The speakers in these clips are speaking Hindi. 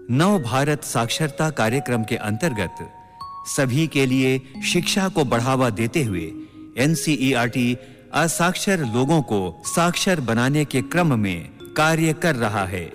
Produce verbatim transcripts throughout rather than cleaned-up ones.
नव भारत साक्षरता कार्यक्रम के अंतर्गत सभी के लिए शिक्षा को बढ़ावा देते हुए एनसीईआरटी असाक्षर लोगों को साक्षर बनाने के क्रम में कार्य कर रहा है।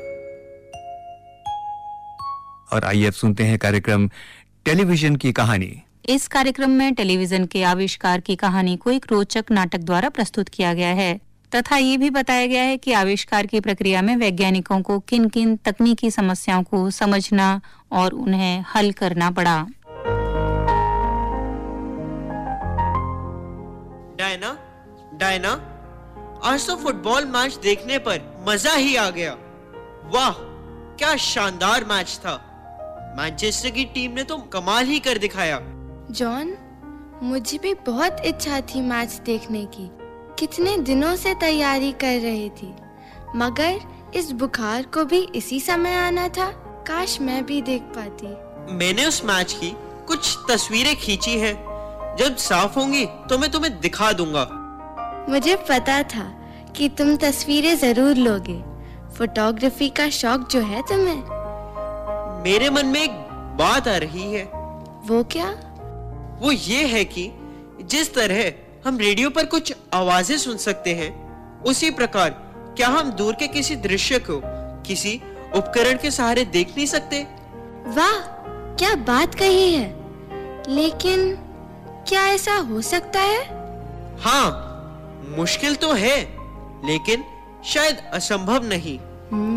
और आइए अब सुनते हैं कार्यक्रम टेलीविजन की कहानी। इस कार्यक्रम में टेलीविजन के आविष्कार की कहानी को एक रोचक नाटक द्वारा प्रस्तुत किया गया है तथा ये भी बताया गया है कि आविष्कार की प्रक्रिया में वैज्ञानिकों को किन-किन तकनीकी समस्याओं को समझना और उन्हें हल करना पड़ा। डायना, डायना, आज तो फुटबॉल मैच देखने पर मजा ही आ गया। वाह, क्या शानदार मैच था। मैनचेस्टर की टीम ने तो कमाल ही कर दिखाया। जॉन, मुझे भी बहुत इच्छा थी मैच देखने की। कितने दिनों से तैयारी कर रही थी, मगर इस बुखार को भी इसी समय आना था। काश मैं भी देख पाती। मैंने उस मैच की कुछ तस्वीरें खींची हैं। जब साफ होंगी तो मैं तुम्हें दिखा दूंगा। मुझे पता था कि तुम तस्वीरें जरूर लोगे। फोटोग्राफी का शौक जो है तुम्हें। मेरे मन में एक बात आ रही है। वो क्या? वो ये है कि जिस तरह हम रेडियो पर कुछ आवाजें सुन सकते हैं, उसी प्रकार क्या हम दूर के किसी दृश्य को किसी उपकरण के सहारे देख नहीं सकते? वाह, क्या बात कही है। लेकिन क्या ऐसा हो सकता है? हाँ, मुश्किल तो है, लेकिन शायद असंभव नहीं। हम्म,